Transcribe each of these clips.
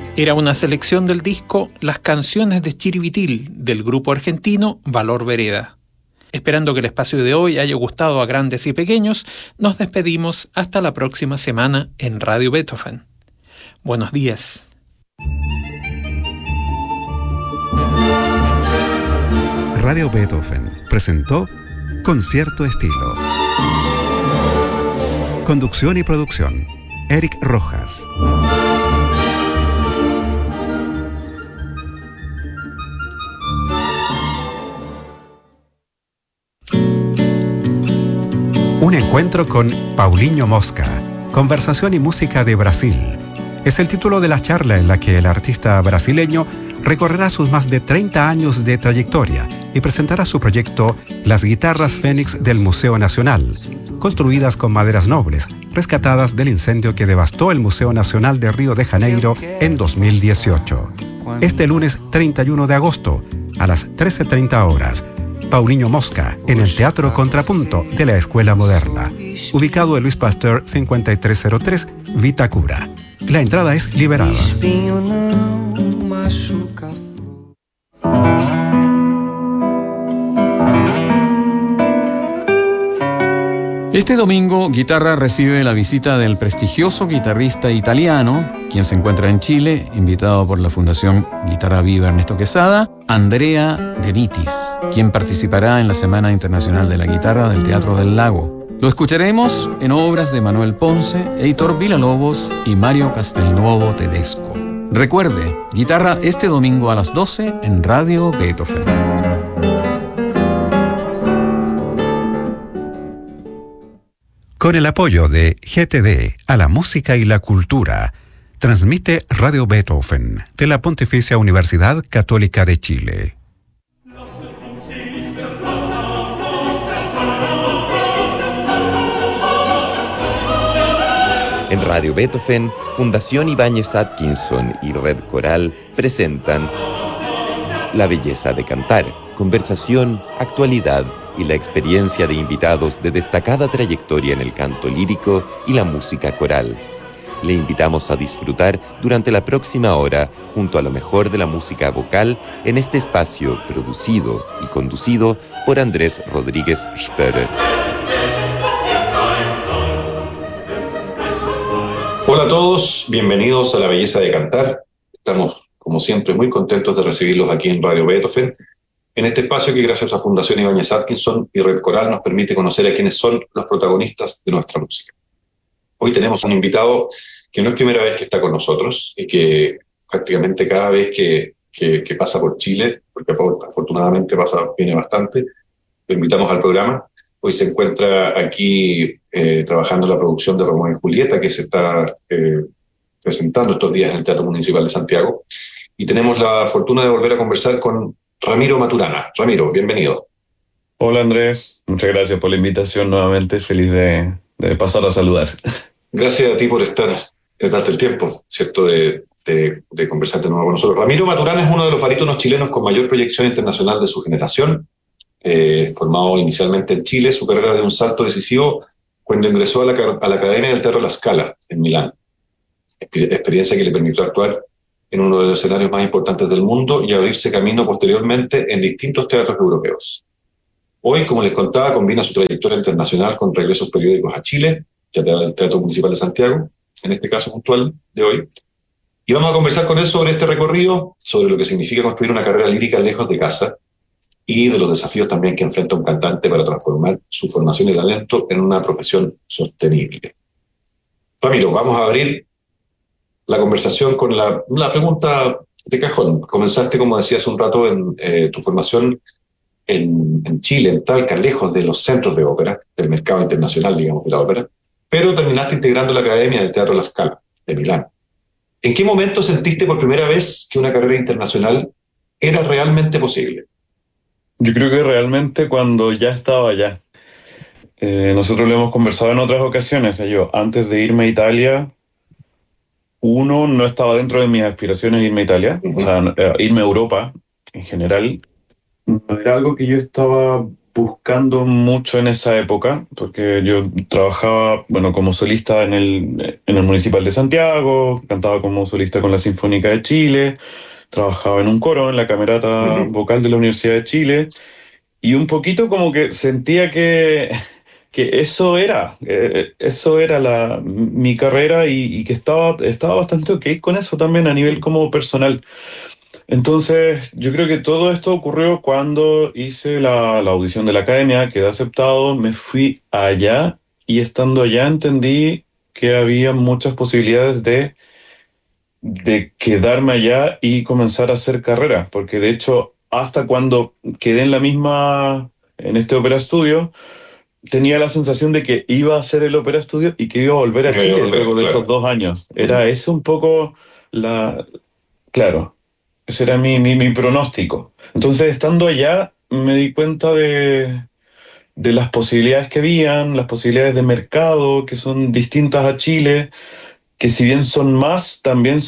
Era una selección del disco Las canciones de Chiribitil del grupo argentino Valor Vereda. Esperando que el espacio de hoy haya gustado a grandes y pequeños, nos despedimos hasta la próxima semana en Radio Beethoven. Buenos días. Radio Beethoven presentó Concierto Estilo. Conducción y producción, Eric Rojas. Un encuentro con Paulinho Mosca, conversación y música de Brasil. Es el título de la charla en la que el artista brasileño recorrerá sus más de 30 años de trayectoria y presentará su proyecto Las Guitarras Fénix del Museo Nacional, construidas con maderas nobles, rescatadas del incendio que devastó el Museo Nacional de Río de Janeiro en 2018. Este lunes 31 de agosto, a las 13:30 horas, Paulinho Mosca, en el Teatro Contrapunto de la Escuela Moderna, ubicado en Luis Pasteur 5303, Vitacura. La entrada es liberada. Este domingo, Guitarra recibe la visita del prestigioso guitarrista italiano, quien se encuentra en Chile, invitado por la Fundación Guitarra Viva Ernesto Quesada, Andrea De Vitis, quien participará en la Semana Internacional de la Guitarra del Teatro del Lago. Lo escucharemos en obras de Manuel Ponce, Heitor Villa-Lobos y Mario Castelnuovo Tedesco. Recuerde, Guitarra este domingo a las 12 en Radio Beethoven. Con el apoyo de GTD a la música y la cultura, transmite Radio Beethoven de la Pontificia Universidad Católica de Chile. En Radio Beethoven, Fundación Ibáñez Atkinson y Red Coral presentan La Belleza de Cantar, conversación, actualidad y la experiencia de invitados de destacada trayectoria en el canto lírico y la música coral. Le invitamos a disfrutar durante la próxima hora junto a lo mejor de la música vocal en este espacio producido y conducido por Andrés Rodríguez Sperrer. Hola a todos, bienvenidos a La Belleza de Cantar. Estamos, como siempre, muy contentos de recibirlos aquí en Radio Beethoven, en este espacio que gracias a Fundación Ibáñez Atkinson y Red Coral nos permite conocer a quienes son los protagonistas de nuestra música. Hoy tenemos un invitado que no es primera vez que está con nosotros y que prácticamente cada vez que pasa por Chile, porque afortunadamente viene bastante, lo invitamos al programa. Hoy se encuentra aquí trabajando en la producción de Romeo y Julieta, que se está presentando estos días en el Teatro Municipal de Santiago. Y tenemos la fortuna de volver a conversar con Ramiro Maturana. Ramiro, bienvenido. Hola Andrés, muchas gracias por la invitación nuevamente, feliz de pasar a saludar. Gracias a ti por darte el tiempo, ¿cierto?, de conversar de nuevo con nosotros. Ramiro Maturana es uno de los barítonos chilenos con mayor proyección internacional de su generación. Formado inicialmente en Chile, su carrera dio un salto decisivo cuando ingresó a la Academia del Teatro La Scala, en Milán. Experiencia que le permitió actuar en uno de los escenarios más importantes del mundo y abrirse camino posteriormente en distintos teatros europeos. Hoy, como les contaba, combina su trayectoria internacional con regresos periódicos a Chile, ya al Teatro Municipal de Santiago, en este caso puntual de hoy. Y vamos a conversar con él sobre este recorrido, sobre lo que significa construir una carrera lírica lejos de casa y de los desafíos también que enfrenta un cantante para transformar su formación y talento en una profesión sostenible. Ramiro, vamos a abrir la conversación con la pregunta de cajón. Comenzaste, como decía hace un rato, en tu formación en Chile, en Talca, lejos de los centros de ópera, del mercado internacional, digamos, de la ópera, pero terminaste integrando la Academia del Teatro La Scala, de Milán. ¿En qué momento sentiste por primera vez que una carrera internacional era realmente posible? Yo creo que realmente cuando ya estaba allá. Nosotros lo hemos conversado en otras ocasiones. Yo, antes de irme a Italia, no estaba dentro de mis aspiraciones irme a Italia, o sea, irme a Europa en general. No era algo que yo estaba buscando mucho en esa época, porque yo trabajaba, bueno, como solista en el Municipal de Santiago, cantaba como solista con la Sinfónica de Chile, trabajaba en un coro en la Camerata Ujú. Vocal de la Universidad de Chile, y un poquito como que sentía que eso era mi carrera y que estaba bastante ok con eso también a nivel como personal. Entonces, yo creo que todo esto ocurrió cuando hice la audición de la academia, quedé aceptado, me fui allá y estando allá entendí que había muchas posibilidades de quedarme allá y comenzar a hacer carrera, porque de hecho, hasta cuando quedé en este Opera Studio, tenía la sensación de que iba a hacer el Opera Studio y que iba a volver a Me voy a Chile volver, luego de esos claro. 2 años. Ujú. Era eso un poco la, claro, ese era mi pronóstico. Entonces, estando allá, me di cuenta de las posibilidades que habían, las posibilidades de mercado que son distintas a Chile, que si bien son más, también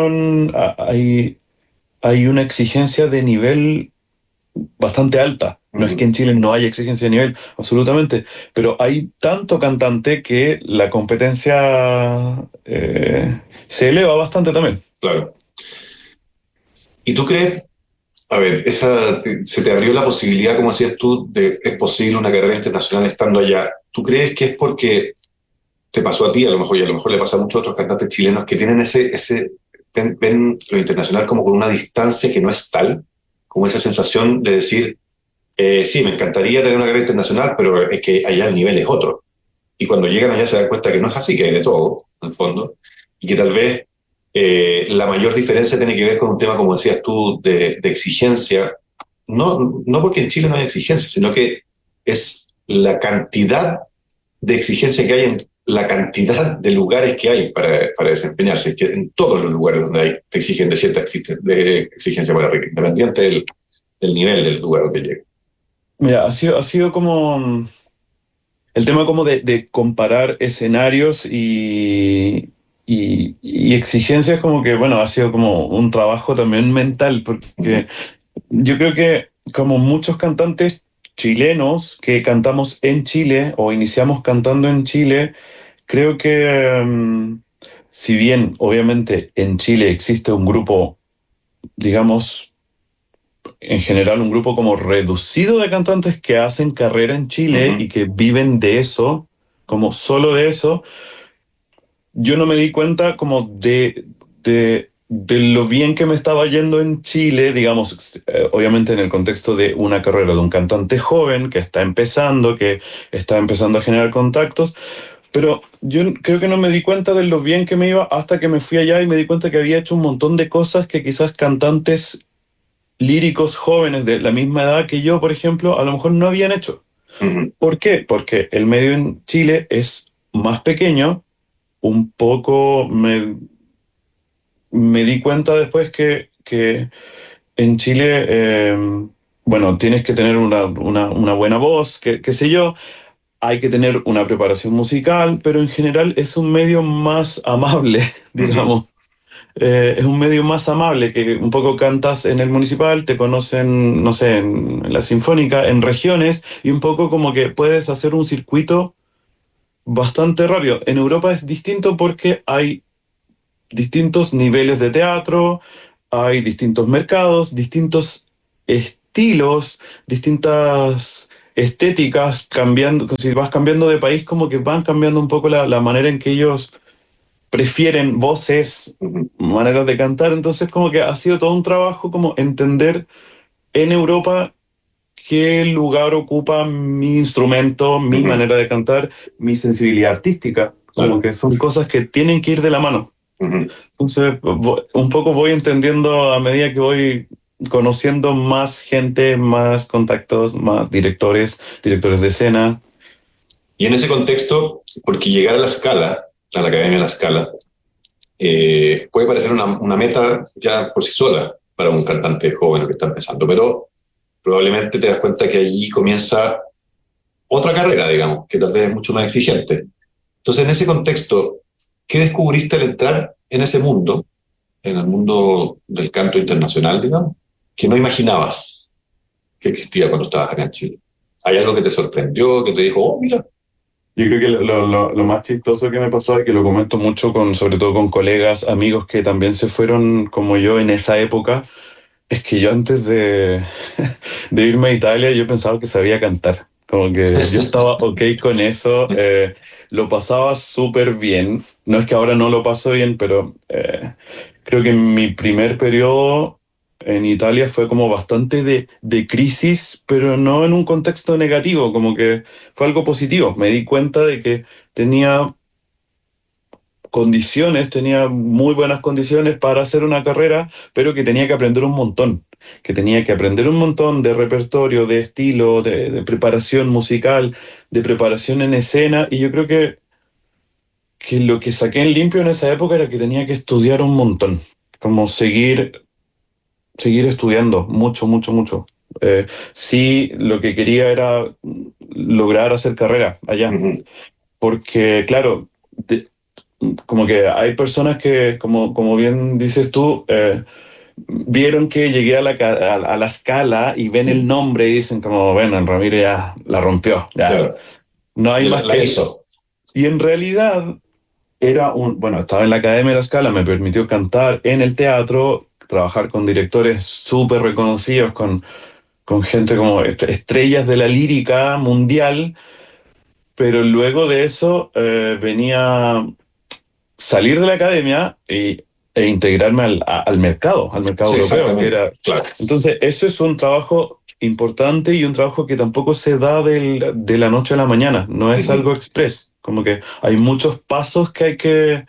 hay una exigencia de nivel bastante alta. No es que Ujú. en Chile no haya exigencia de nivel, absolutamente, pero hay tanto cantante que la competencia se eleva bastante también. Claro. ¿Y tú crees, a ver, se te abrió la posibilidad, como decías tú, de es posible una carrera internacional estando allá? ¿Tú crees que es porque te pasó a ti, a lo mejor, y a lo mejor le pasa a muchos otros cantantes chilenos que tienen ven lo internacional como con una distancia que no es tal, como esa sensación de decir, sí, me encantaría tener una carrera internacional, pero es que allá el nivel es otro. Y cuando llegan allá se dan cuenta que no es así, que hay de todo, en el fondo, y que tal vez la mayor diferencia tiene que ver con un tema, como decías tú, de exigencia. No porque en Chile no hay exigencia, sino que es la cantidad de exigencia que hay en la cantidad de lugares que hay para desempeñarse, que en todos los lugares donde hay, te exigen de cierta de exigencia para arriba, independiente del nivel del lugar donde llegue. Mira, ha sido como el tema como de comparar escenarios y exigencias como que, bueno, ha sido como un trabajo también mental, porque Ujú. yo creo que como muchos cantantes chilenos que cantamos en Chile o iniciamos cantando en Chile, creo que si bien obviamente en Chile existe un grupo, digamos, en general un grupo como reducido de cantantes que hacen carrera en Chile Ujú. y que viven de eso, como solo de eso, yo no me di cuenta como de lo bien que me estaba yendo en Chile, digamos, obviamente en el contexto de una carrera de un cantante joven que está empezando a generar contactos, pero yo creo que no me di cuenta de lo bien que me iba hasta que me fui allá y me di cuenta que había hecho un montón de cosas que quizás cantantes líricos jóvenes de la misma edad que yo, por ejemplo, a lo mejor no habían hecho. Ujú. ¿Por qué? Porque el medio en Chile es más pequeño, un poco me di cuenta después que en Chile, bueno, tienes que tener una buena voz, qué sé yo, hay que tener una preparación musical, pero en general es un medio más amable, Ujú. digamos. Es un medio más amable, que un poco cantas en el municipal, te conocen, no sé, en la sinfónica, en regiones, y un poco como que puedes hacer un circuito bastante rápido. En Europa es distinto porque hay distintos niveles de teatro, hay distintos mercados, distintos estilos, distintas estéticas, cambiando, si vas cambiando de país, como que van cambiando un poco la manera en que ellos prefieren voces, Ujú. maneras de cantar, entonces como que ha sido todo un trabajo como entender en Europa qué lugar ocupa mi instrumento, mi Ujú. manera de cantar, mi sensibilidad artística, como Claro. que son cosas que tienen que ir de la mano. Ujú. Entonces, un poco voy entendiendo a medida que voy conociendo más gente, más contactos, más directores de escena. Y en ese contexto, porque llegar a la escala, a la Academia de la Scala, puede parecer una meta ya por sí sola para un cantante joven que está empezando, pero probablemente te das cuenta que allí comienza otra carrera, digamos, que tal vez es mucho más exigente. Entonces, en ese contexto, ¿qué descubriste al entrar en ese mundo, en el mundo del canto internacional, digamos, que no imaginabas que existía cuando estabas acá en Chile? ¿Hay algo que te sorprendió, que te dijo, oh, mira? Yo creo que lo más chistoso que me pasó, y que lo comento mucho sobre todo con colegas, amigos que también se fueron como yo en esa época, es que yo antes de irme a Italia yo pensaba que sabía cantar. Como que yo estaba ok con eso, lo pasaba súper bien. No es que ahora no lo paso bien, pero creo que mi primer periodo en Italia fue como bastante de crisis, pero no en un contexto negativo, como que fue algo positivo. Me di cuenta de que tenía tenía muy buenas condiciones para hacer una carrera, pero que tenía que aprender un montón, que tenía que aprender un montón de repertorio, de estilo, de preparación musical, de preparación en escena, y yo creo que lo que saqué en limpio en esa época era que tenía que estudiar un montón, como seguir estudiando mucho, mucho, mucho. Sí, lo que quería era lograr hacer carrera allá, porque claro, como que hay personas que, como bien dices tú, vieron que llegué a la escala y ven el nombre y dicen como, bueno, el Ramírez ya la rompió, ya. Claro. No hay más La que hizo. eso. Y en realidad bueno, estaba en la Academia de la Scala, me permitió cantar en el teatro, trabajar con directores súper reconocidos, con gente como estrellas de la lírica mundial, pero luego de eso venía salir de la academia e integrarme al mercado Sí, europeo, que exactamente. era... Claro. Entonces, eso es un trabajo importante y un trabajo que tampoco se da de la noche a la mañana, no es algo express, como que hay muchos pasos que hay que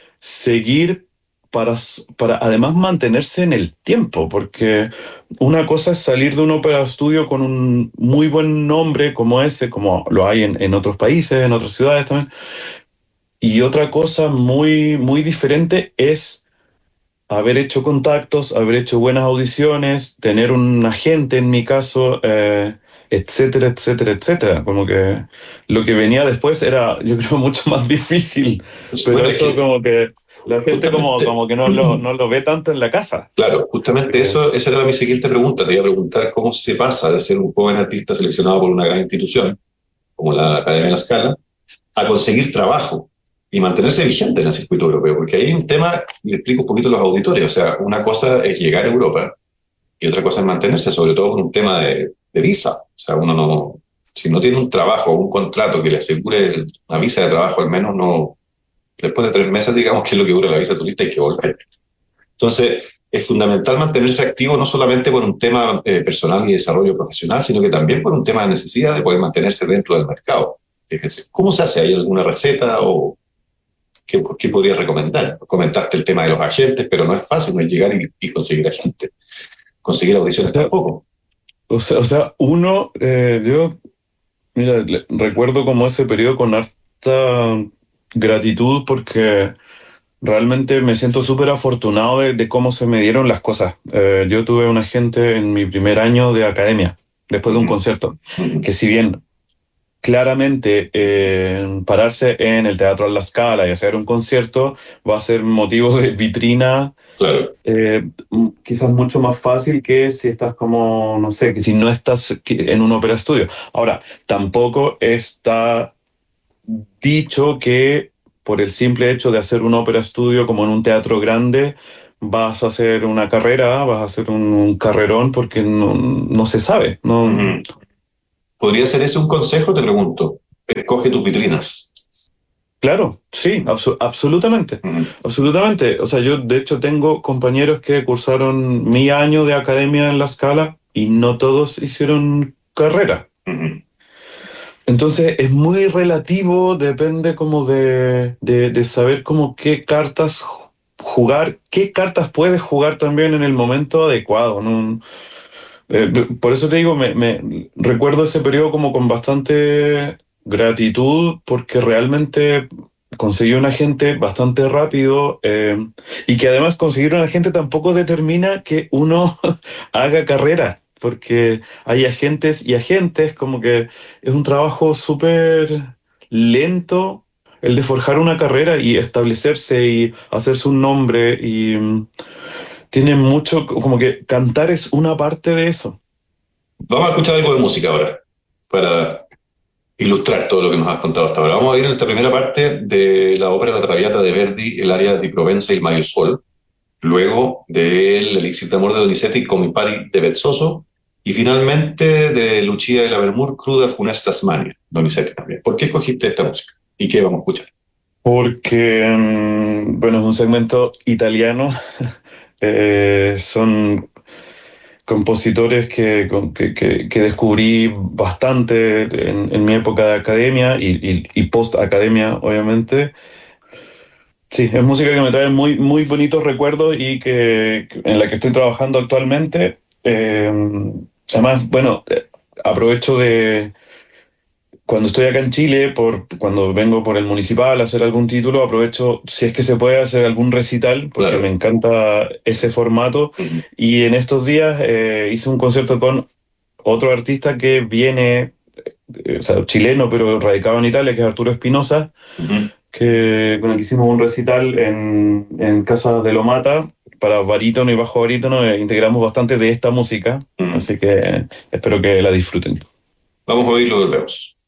seguir para además mantenerse en el tiempo, porque una cosa es salir de un ópera estudio con un muy buen nombre como ese, como lo hay en otros países, en otras ciudades también, y otra cosa muy, muy diferente es haber hecho contactos, haber hecho buenas audiciones, tener un agente en mi caso, etcétera, etcétera, etcétera. Como que lo que venía después era, yo creo, mucho más difícil, pero Bueno, es eso que como que la gente justamente, como que no lo ve tanto en la casa. claro, justamente Eh, eso, esa era mi siguiente pregunta. Te iba a preguntar cómo se pasa de ser un joven artista seleccionado por una gran institución, como la Academia de la Scala, a conseguir trabajo y mantenerse vigente en el circuito europeo. Porque ahí hay un tema, y le explico un poquito a los auditores. O sea, una cosa es llegar a Europa y otra cosa es mantenerse, sobre todo con un tema de visa. O sea, uno no, si no tiene un trabajo o un contrato que le asegure una visa de trabajo, al menos no, después de 3 meses, digamos que es lo que dura la visa turista, hay que volver. Entonces, es fundamental mantenerse activo no solamente por un tema personal y desarrollo profesional, sino que también por un tema de necesidad de poder mantenerse dentro del mercado. Fíjese, ¿cómo se hace? ¿Hay alguna receta o qué podrías recomendar? Comentaste el tema de los agentes, pero no es fácil, no es llegar y conseguir agentes. Conseguir o audiciones sea, tampoco. uno, yo, mira, recuerdo como ese periodo con harta gratitud porque realmente me siento súper afortunado de cómo se me dieron las cosas. Yo tuve un agente en mi primer año de academia, después de un concierto, que si bien claramente pararse en el Teatro La Scala y hacer un concierto va a ser motivo de vitrina, Claro. quizás mucho más fácil que si estás como, no sé, que si no estás en un ópera estudio. Ahora, tampoco está dicho que por el simple hecho de hacer un ópera estudio como en un teatro grande, vas a hacer una carrera, vas a hacer un carrerón, porque no se sabe. No, ¿Podría ser ese un consejo? Te pregunto. Escoge tus vitrinas. claro, sí, absolutamente. Absolutamente. O sea, yo de hecho tengo compañeros que cursaron mi año de academia en La Scala y no todos hicieron carrera. Entonces es muy relativo, depende como de saber como qué cartas jugar, qué cartas puedes jugar también en el momento adecuado, ¿no? Por eso te digo, me recuerdo ese periodo como con bastante gratitud porque realmente conseguí un agente bastante rápido y que además conseguir un agente tampoco determina que uno haga carrera, porque hay agentes y agentes, como que es un trabajo súper lento el de forjar una carrera y establecerse y hacerse un nombre y tiene mucho, como que cantar es una parte de eso. Vamos a escuchar algo de música ahora. para ilustrar todo lo que nos has contado hasta ahora. Vamos a ir en esta primera parte de la ópera La Traviata de Verdi, el aria di Provenza y il Mai il Sol, luego del Elixir de Amor de Donizetti con Mi Pari de Vezzoso, y finalmente de Lucia de Lammermoor, Cruda Funestas Mania, Donizetti también. ¿Por qué escogiste esta música? ¿Y qué vamos a escuchar? Porque, bueno, es un segmento italiano. Son compositores que descubrí bastante en mi época de academia y post-academia, obviamente. Sí, es música que me trae muy, muy bonitos recuerdos y en la que estoy trabajando actualmente. Además, bueno, aprovecho de cuando estoy acá en Chile, cuando vengo por el municipal a hacer algún título, aprovecho, si es que se puede, hacer algún recital, porque Claro. me encanta ese formato. Ujú. Y en estos días hice un concierto con otro artista que viene, o sea, chileno, pero radicado en Italia, que es Arturo Espinosa, Ujú. con el que hicimos un recital en Casa de Lomata para barítono y bajo barítono. Integramos bastante de esta música, Ujú. así que espero que la disfruten. Vamos a oírlo de nuevo.